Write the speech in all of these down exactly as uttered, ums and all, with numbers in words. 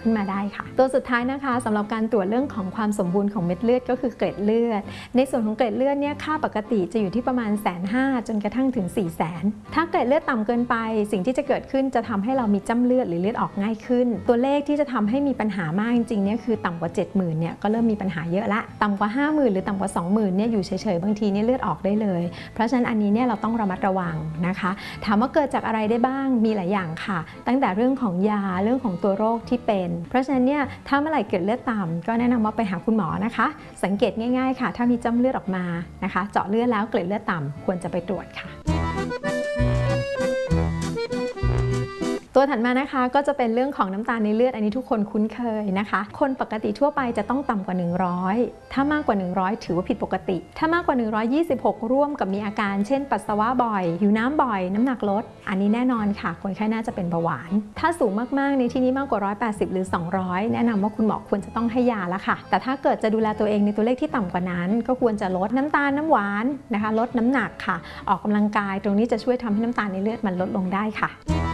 ขึ้นมาได้ค่ะตัวสุดท้ายนะคะสำหรับการตรวจเรื่องของความสมบูรณ์ของเม็ดเลือดก็คือเกล็ดเลือดในส่วนของเกล็ดเลือดเนี่ยค่าปกติจะอยู่ที่ประมาณแสนห้าจนกระทั่งถึงสี่แสนถ้าเกล็ดเลือดต่ำเกินไปสิ่งที่จะเกิดขึ้นจะทำให้เรามีจ้ำเลือดหรือเลือดออกง่ายขึ้นตัวเลขที่จะทำให้มีปัญหามากจริงๆเนี่ยคือต่ำกว่า เจ็ดหมื่น เนี่ยก็เริ่มมีปัญหาเยอะละต่ำกว่า ห้าหมื่น หรือต่ำกว่า สองหมื่น เนี่ยอยู่เฉยๆบางทีเนี่ยเลือดออกได้เลยเพราะฉะนั้นอันนี้เนี่ยเราต้องระมัดระวังนะคะถามว่าเกิดจากอะไรได้บ้างมีหลายอย่างค่ะตั้งแต่เรื่องของยาเรื่องของตัวโรคที่เป็นเพราะฉะนั้นเนี่ยถ้าเมื่อไหร่เกิดเลือดต่ำก็แนะนำว่าไปหาคุณหมอนะคะสังเกตง่ายๆค่ะถ้ามีจ้ำเลือดออกมานะคะเจาะเลือดแล้วเกล็ดเลือดต่ำควรจะไปตรวจค่ะตัวถัดมานะคะก็จะเป็นเรื่องของน้ำตาลในเลือดอันนี้ทุกคนคุ้นเคยนะคะคนปกติทั่วไปจะต้องต่ำกว่าหนึ่งร้อยถ้ามากกว่าหนึ่งร้อยถือว่าผิดปกติถ้ามากกว่าหนึ่งร้อยยี่สิบหกร่วมกับมีอาการเช่นปัสสาวะบ่อยหิวน้ำบ่อยน้ำหนักลดอันนี้แน่นอนค่ะคนไข้น่าจะเป็นเบาหวานถ้าสูงมากๆในที่นี้มากกว่าหนึ่งร้อยแปดสิบหรือสองร้อยแนะนำว่าคุณหมอควรจะต้องให้ยาแล้วค่ะแต่ถ้าเกิดจะดูแลตัวเองในตัวเลขที่ต่ำกว่านั้นก็ควรจะลดน้ำตาลน้ำหวานนะคะลดน้ำหนักค่ะออกกำลังกายตรงนี้จะช่วยทำให้น้ำตาลในเลือดมันลดลงได้ค่ะ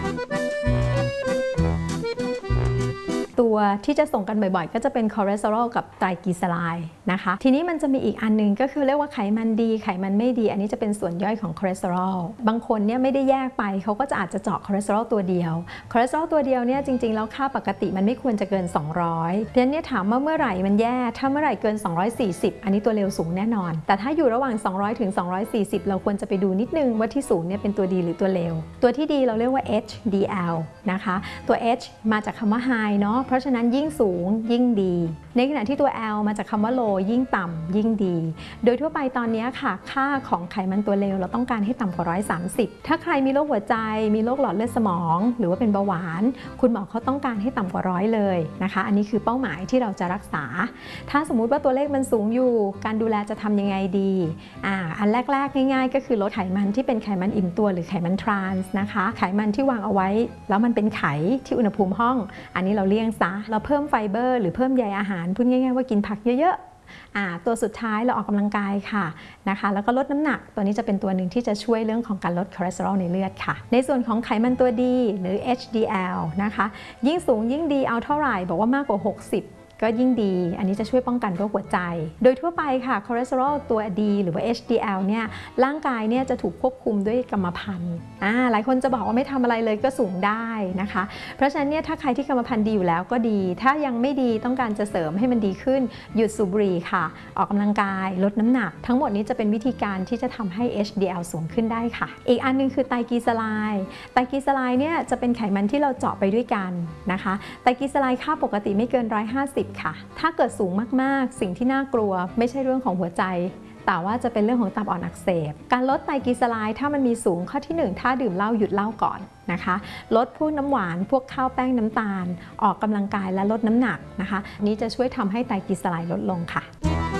ตัวที่จะส่งกันบ่อยๆก็จะเป็นคอเลสเตอรอลกับไตรกลีเซอไรด์นะคะทีนี้มันจะมีอีกอันนึงก็คือเรียกว่าไขมันดีไขมันไม่ดีอันนี้จะเป็นส่วนย่อยของคอเลสเตอรอลบางคนเนี่ยไม่ได้แยกไปเขาก็จะอาจจะเจาะคอเลสเตอรอลตัวเดียวคอเลสเตอรอลตัวเดียวเนี่ยจริงๆแล้วค่าปกติมันไม่ควรจะเกินสองร้อยเพราะฉะนั้นเนี่ยถามว่าเมื่อไหร่มันแย่ถ้าเมื่อไหร่เกินสองร้อยสี่สิบอันนี้ตัวเลวสูงแน่นอนแต่ถ้าอยู่ระหว่างสองร้อยถึงสองร้อยสี่สิบเราควรจะไปดูนิดนึงว่าที่สูงเนี่ยเป็นตัวดีหรือตัวเลวตัวที่ดีเราเรียกว่า เอช ดี แอล นะคะตัว H มาจากคำว่า high เนาะเพราะฉะนั้นยิ่งสูงยิ่งดีในขณะที่ตัว L มาจากคำว่า low ยิ่งต่ำยิ่งดีโดยทั่วไปตอนนี้ค่ะค่าของไขมันตัวเลวเราต้องการให้ต่ำกว่าหนึ่งร้อยสามสิบถ้าใครมีโรคหัวใจมีโรคหลอดเลือดสมองหรือว่าเป็นเบาหวานคุณหมอเขาต้องการให้ต่ำกว่าร้อยเลยนะคะอันนี้คือเป้าหมายที่เราจะรักษาถ้าสมมุติว่าตัวเลขมันสูงอยู่การดูแลจะทำยังไงดีอ่าอันแรกๆง่ายๆก็คือลดไขมันที่เป็นไขมันอิ่มตัวหรือไขมันทรานส์นะคะไขมันที่วางเอาไว้แล้วมันเป็นไขที่อุณหภูมิห้องอันนี้เราเลี่ยงซะเราเพิ่มไฟเบอร์หรือเพิ่มใยอาหารพูดง่ายๆว่ากินผักเยอะๆอ่าตัวสุดท้ายเราออกกำลังกายค่ะนะคะแล้วก็ลดน้ำหนักตัวนี้จะเป็นตัวหนึ่งที่จะช่วยเรื่องของการลดคอเลสเตอรอลในเลือดค่ะในส่วนของไขมันตัวดีหรือ เอช ดี แอล นะคะยิ่งสูงยิ่งดีเอาเท่าไหร่บอกว่ามากกว่าหกสิบก็ยิ่งดีอันนี้จะช่วยป้องกันโรคหัวใจโดยทั่วไปค่ะคอเลสเตอรอลตัวดีหรือว่า เอช ดี แอล เนี่ยร่างกายเนี่ยจะถูกควบคุมด้วยกรรมพันธุ์อ่าหลายคนจะบอกว่าไม่ทำอะไรเลยก็สูงได้นะคะเพราะฉะนั้นเนี่ยถ้าใครที่กรรมพันธุ์ดีอยู่แล้วก็ดีถ้ายังไม่ดีต้องการจะเสริมให้มันดีขึ้นหยุดสูบบุหรี่ค่ะออกกำลังกายลดน้ำหนักทั้งหมดนี้จะเป็นวิธีการที่จะทำให้ เอช ดี แอล สูงขึ้นได้ค่ะอีกอันนึงคือไตรกลีเซอไรด์ไตรกลีเซอไรด์เนี่ยจะเป็นไขมันที่เราเจาะไปด้วยกันนะคะไตรกลีเซอไรด์ค่าปกติไม่เกินหนึ่งร้อยห้าสิบค่ะถ้าเกิดสูงมากๆสิ่งที่น่ากลัวไม่ใช่เรื่องของหัวใจแต่ว่าจะเป็นเรื่องของตับอ่อนอักเสบการลดไตรกลีเซอไรด์ถ้ามันมีสูงข้อที่หนึ่งถ้าดื่มเหล้าหยุดเหล้าก่อนนะคะลดพวกน้ำหวานพวกข้าวแป้งน้ำตาลออกกำลังกายและลดน้ำหนักนะคะนี้จะช่วยทำให้ไตรกลีเซอไรด์ลดลงค่ะ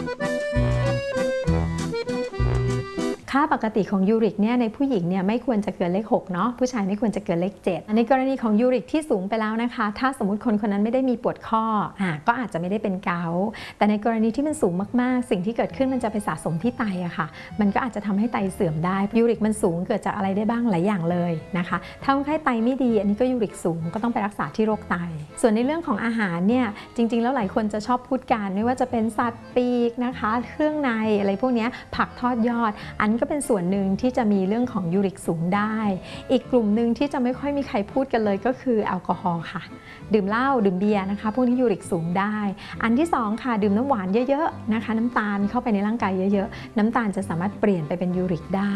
ค่าปกติของยูริกเนี่ยในผู้หญิงเนี่ยไม่ควรจะเกินเลขหกเนาะผู้ชายไม่ควรจะเกินเลขเจ็ดในกรณีของยูริกที่สูงไปแล้วนะคะถ้าสมมุติคนคนนั้นไม่ได้มีปวดข้ออ่าก็อาจจะไม่ได้เป็นเกาต์แต่ในกรณีที่มันสูงมากๆสิ่งที่เกิดขึ้นมันจะไปสะสมที่ไตอะค่ะมันก็อาจจะทำให้ไตเสื่อมได้ยูริกมันสูงเกิดจากอะไรได้บ้างหลายอย่างเลยนะคะถ้าคนไข้ไตไม่ดีอันนี้ก็ยูริกสูงก็ต้องไปรักษาที่โรคไตส่วนในเรื่องของอาหารเนี่ยจริงๆแล้วหลายคนจะชอบพูดกันไม่ว่าจะเป็นสัตว์ปีกนะคะเครื่องในอะไรพวกนี้ผักทอดยอดอันก็เป็นส่วนหนึ่งที่จะมีเรื่องของยูริกสูงได้อีกกลุ่มหนึ่งที่จะไม่ค่อยมีใครพูดกันเลยก็คือแอลกอฮอล์ค่ะดื่มเหล้าดื่มเบียร์นะคะพวกนี้ยูริกสูงได้อันที่สองค่ะดื่มน้ำหวานเยอะๆนะคะน้ำตาลเข้าไปในร่างกายเยอะๆน้ำตาลจะสามารถเปลี่ยนไปเป็นยูริกได้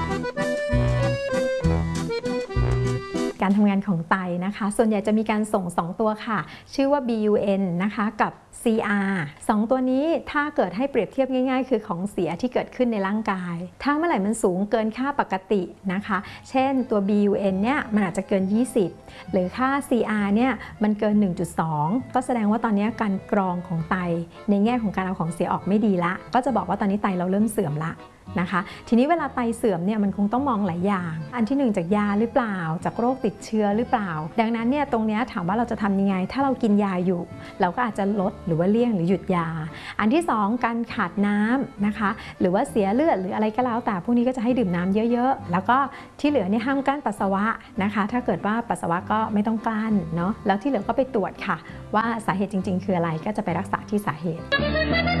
การทำงานของไตนะคะส่วนใหญ่จะมีการส่งสองตัวค่ะชื่อว่า บี ยู เอ็น นะคะกับ ซี อาร์ สองตัวนี้ถ้าเกิดให้เปรียบเทียบง่ายๆคือของเสียที่เกิดขึ้นในร่างกายถ้าเมื่อไหร่มันสูงเกินค่าปกตินะคะเช่นตัว บี ยู เอ็น เนี่ยมันอาจจะเกินยี่สิบหรือค่า ซี อาร์ เนี่ยมันเกิน หนึ่งจุดสอง ก็แสดงว่าตอนนี้การกรองของไตในแง่ของการเอาของเสียออกไม่ดีละก็จะบอกว่าตอนนี้ไตเราเริ่มเสื่อมละนะคะ ทีนี้เวลาไตเสื่อมเนี่ยมันคงต้องมองหลายอย่างอันที่หนึ่งจากยาหรือเปล่าจากโรคติดเชื้อหรือเปล่าดังนั้นเนี่ยตรงนี้ถามว่าเราจะทำยังไงถ้าเรากินยาอยู่เราก็อาจจะลดหรือว่าเลี่ยงหรือหยุดยาอันที่สองการขาดน้ำนะคะหรือว่าเสียเลือดหรืออะไรก็แล้วแต่พวกนี้ก็จะให้ดื่มน้ำเยอะๆแล้วก็ที่เหลือเนี่ยห้ามกลั้นปัสสาวะนะคะถ้าเกิดว่าปัสสาวะก็ไม่ต้องกลั้นเนาะแล้วที่เหลือก็ไปตรวจค่ะว่าสาเหตุจริงๆคืออะไรก็จะไปรักษาที่สาเหตุ